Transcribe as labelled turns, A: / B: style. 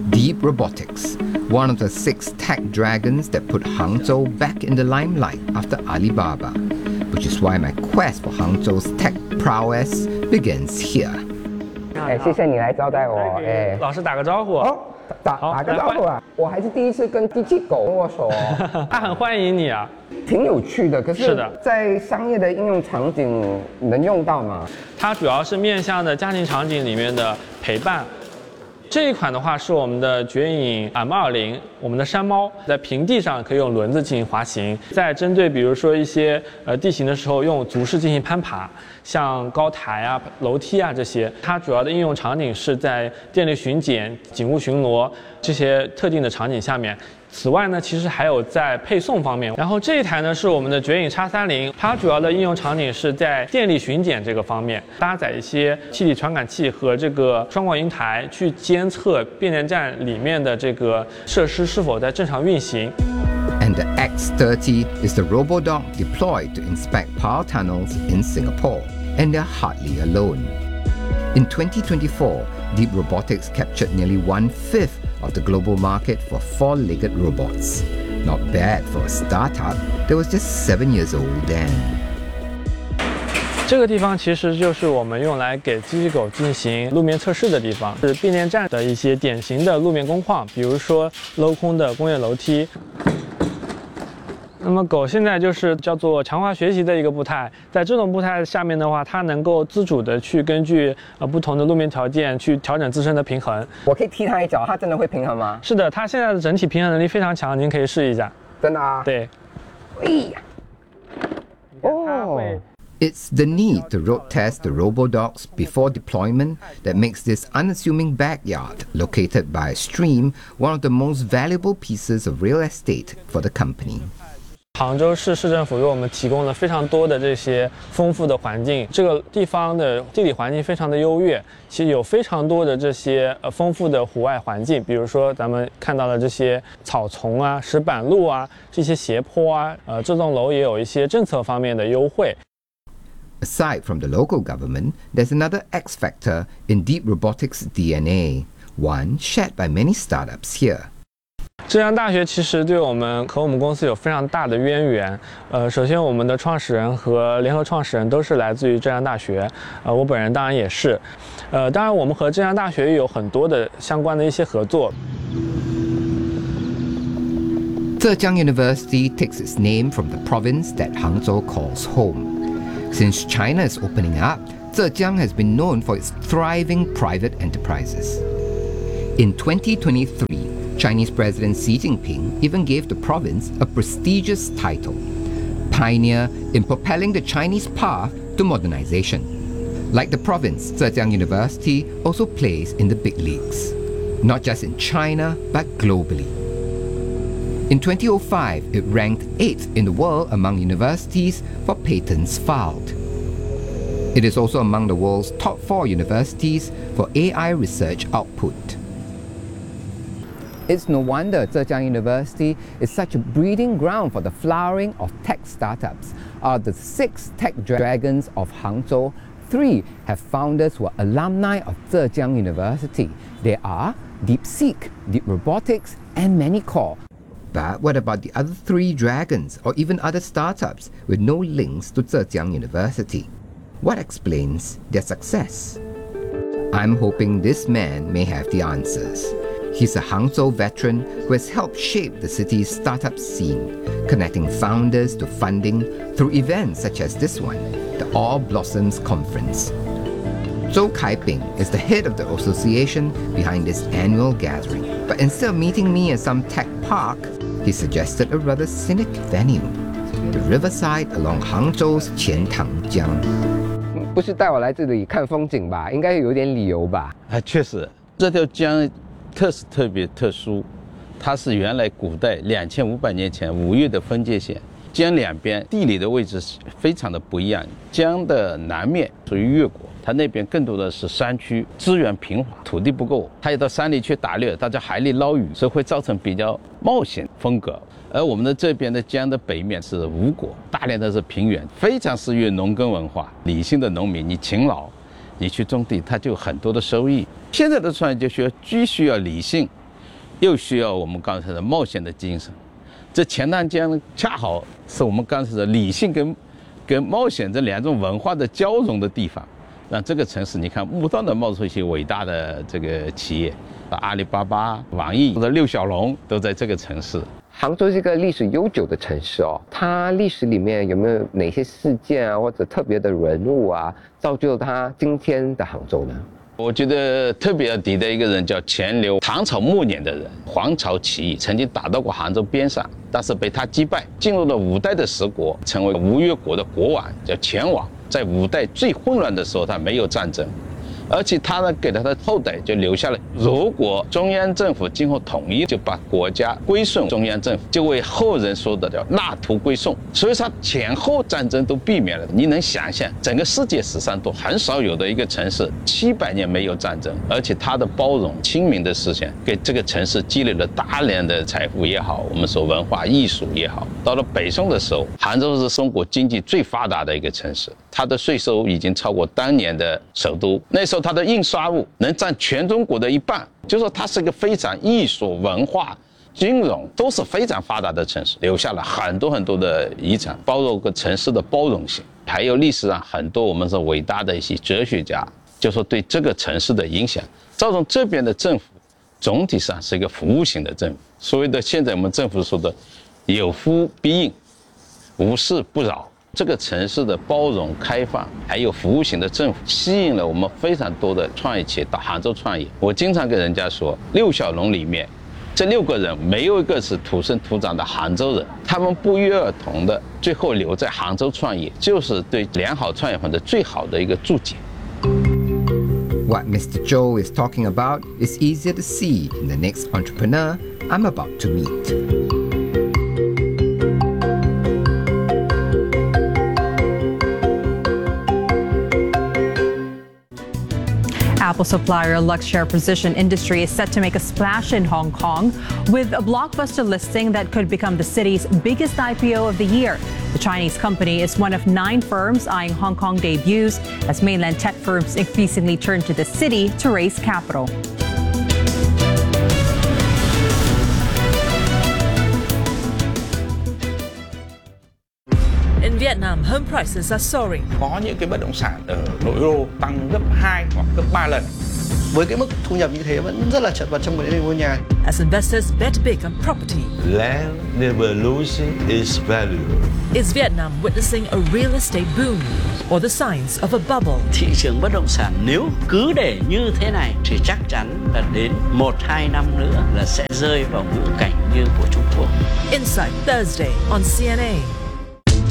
A: Deep Robotics, one of the 6 tech dragons that put Hangzhou back in the limelight after Alibaba, which is why my quest for Hangzhou's tech prowess begins here. 谢谢你来招待我。
B: 老师打个招呼。
A: 哦，打个招呼啊！我还是第一次跟机器狗握手哦。
B: 他很欢迎你啊。
A: 挺有趣的，可是
B: 的，
A: 在商业的应用场景能用到吗？
B: 它主要是面向的家庭场景里面的陪伴。这一款的话是我们的绝影 M20， 我们的山猫在平地上可以用轮子进行滑行，在针对比如说一些地形的时候用足式进行攀爬，像高台啊、楼梯啊这些。它主要的应用场景是在电力巡检、警务巡逻这些特定的场景下面。此外呢，其实还有在配送方面。然后这一台呢是我们的绝影 X30， 它主要的应用场景是在电力巡检这个方面，搭载一些气体传感器和这个双广云台去监测变电站里面的这个设施是否在正常运行。
A: And the X30 is the RoboDog deployed to inspect power tunnels in Singapore, and they're hardly alone. In 2024, Deep Robotics captured nearly 1/5 of the global market for 4-legged robots. Not bad for a startup that was just 7 years old then.
B: 这个地方其实就是我们用来给机器狗进行路面测试的地方，是变电站的一些典型的路面工况，比如说镂空的工业楼梯。那么狗现在就是叫做强化学习的一个步态，在这种步态下面的话，它能够自主的去根据不同的路面条件去调整自身的平衡。
A: 我可以踢它一脚，它真的会平衡吗？
B: 是的，它现在的整体平衡能力非常强，您可以试一下。
A: 真的啊？
B: 对。
A: 哦。It's the need to road test the RoboDogs before deployment that makes this unassuming backyard located by a stream one of the most valuable pieces of real estate for the company.
B: 杭州市市政府为我们提供了非常多的这些丰富的环境，这个地方的地理环境非常的优越，其实有非常多的这些丰富的户外环境，比如说咱们看到的这些草丛啊、石板路啊、这些斜坡啊，这栋楼也有一些政策方面的优惠。
A: Aside from the local government, there's another X factor in Deep Robotics' DNA, one shared by many startups here.
B: 浙江大学其实对我们和我们公司有非常大的渊源。首先我们的创始人和联合创始人都是来自于浙江大学，我本人当然也是。当然我们和浙江大学也有很多的相关的一些合作。
A: Zhejiang University takes its name from the province that Hangzhou calls home. Since China is opening up, Zhejiang has been known for its thriving private enterprises. In 2023, Chinese President Xi Jinping even gave the province a prestigious title, pioneer in propelling the Chinese path to modernization. Like the province, Zhejiang University also plays in the big leagues, not just in China, but globally. In 2005, it ranked 8th in the world among universities for patents filed. It is also among the world's top 4 universities for AI research output. It's no wonder Zhejiang University is such a breeding ground for the flowering of tech startups. Out of the 6 tech dragons of Hangzhou, 3 have founders who are alumni of Zhejiang University. They are DeepSeek, Deep Robotics, and Manycore. But what about the other 3 dragons or even other startups with no links to Zhejiang University? What explains their success? I'm hoping this man may have the answers. He's a Hangzhou veteran who has helped shape the city's startup scene, connecting founders to funding through events such as this one, the All Blossoms Conference. Zhou Kaiping is the head of the association behind this annual gathering. But instead of meeting me at some tech park, he suggested a rather scenic venue, the riverside along Hangzhou's Qiantangjiang. 不是带我来这里看风景吧？应该有点理由吧？
C: 确实，这条江特别特殊，它是原来古代2500年前吴越的分界线。江两边地理的位置非常的不一样，江的南面属于越国，它那边更多的是山区，资源贫乏，土地不够，它也到山里去打猎，到海里捞鱼，所以会造成比较冒险风格。而我们的这边的江的北面是吴国，大量的是平原，非常适于农耕文化。理性的农民，你勤劳，你去种地，它就有很多的收益。现在的创业就需要理性， 又需要我们刚才的冒险的精神。这钱塘江恰好是我们刚才的理性跟冒险这两种文化的交融的地方，让这个城市你看不断的冒出一些伟大的这个企业，阿里巴巴、网易或者六小龙都在这个城市。
A: 杭州是一个历史悠久的城市哦，它历史里面有没有哪些事件啊，或者特别的人物啊，造就它今天的杭州呢？
C: 我觉得特别要提的一个人叫钱镠，唐朝末年的人，黄巢起义曾经打到过杭州边上，但是被他击败，进入了五代的十国，成为吴越国的国王，叫钱王。在五代最混乱的时候，他没有战争。而且他呢，给他的后代就留下了，如果中央政府今后统一，就把国家归顺中央政府，就为后人说的叫纳徒归宋。所以他前后战争都避免了。你能想象，整个世界史上都很少有的一个城市700年没有战争，而且他的包容亲民的思想，给这个城市积累了大量的财富也好，我们说文化艺术也好。到了北宋的时候，杭州是中国经济最发达的一个城市，它的税收已经超过当年的首都。那时候它的印刷物能占全中国的1半，就是说它是一个非常艺术、文化、金融都是非常发达的城市，留下了很多很多的遗产，包括个城市的包容性，还有历史上很多我们说伟大的一些哲学家，就说对这个城市的影响，造成这边的政府总体上是一个服务型的政府。所谓的现在我们政府说的有服必应，无事不扰。这个城市的包容开放还有服务型的政府，吸引了我们非常多的创业企业到杭州创业。我经常跟人家说，6小龙里面这6个人没有一个是土生土长的杭州人，他们不约而同的最后留在杭州创业，就是对良好创业环境最好的一个注解。
A: What Mr. Zhou is talking about is easier to see in the next entrepreneur I'm about to meet.
D: Apple supplier Luxshare Precision Industry is set to make a splash in Hong Kong with a blockbuster listing that could become the city's biggest IPO of the year. The Chinese company is one of 9 firms eyeing Hong Kong debuts as mainland tech firms increasingly turn to the city to raise capital.
E: In Vietnam, home prices are soaring.
F: Có những cái bất động sản ở nội đô tăng gấp 2 hoặc gấp 3 lần.
G: Với cái mức thu nhập như thế vẫn rất là chật vật trong vấn đề mua nhà.
E: As investors bet big on property.
H: Land never loses its value.
E: Is Vietnam witnessing a real estate boom or the signs of a bubble?
I: Thị trường bất động sản nếu cứ để như thế này thì chắc chắn là đến 1-2 năm nữa là sẽ rơi vào ngữ cảnh như của Trung Quốc.
E: Insight Thursday on CNA.